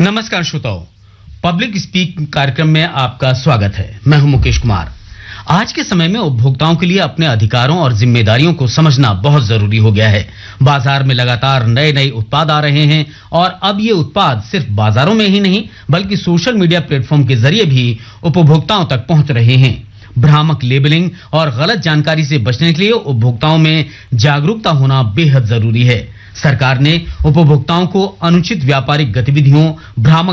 नमस्कार श्रोताओं, public speak कार्यक्रम में आपका स्वागत है। मैं हूं मुकेश कुमार। आज के समय में उपभोक्ताओं के लिए अपने अधिकारों और जिम्मेदारियों को समझना बहुत जरूरी हो गया है। बाजार में लगातार नए उत्पाद आ रहे हैं और अब ये उत्पाद सिर्फ बाजारों में ही नहीं बल्कि सोशल मीडिया प्लेटफॉर्म के जरिए भी उपभोक्ताओं तक पहुंच रहे हैं। भ्रामक लेबलिंग और गलत जानकारी से बचने के लिए उपभोक्ताओं में जागरूकता होना बेहद जरूरी है। सरकार ने उपभोक्ताओं को अनुचित व्यापारिक गतिविधियों, भ्रामक